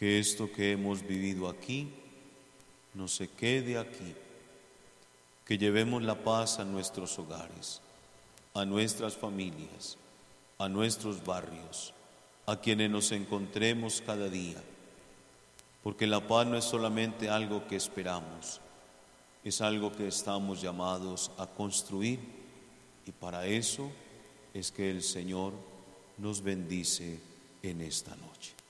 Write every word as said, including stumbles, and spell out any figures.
Que esto que hemos vivido aquí no se quede aquí, que llevemos la paz a nuestros hogares, a nuestras familias, a nuestros barrios, a quienes nos encontremos cada día, porque la paz no es solamente algo que esperamos, es algo que estamos llamados a construir, y para eso es que el Señor nos bendice en esta noche.